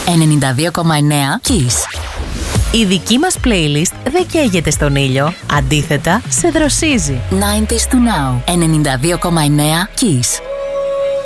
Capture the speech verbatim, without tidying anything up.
ενενήντα δύο κόμμα εννέα Kiss. Η δική μας playlist δεν καίγεται στον ήλιο, αντίθετα σε δροσίζει. ενενήντα to Now, ενενήντα δύο κόμμα εννέα Kiss.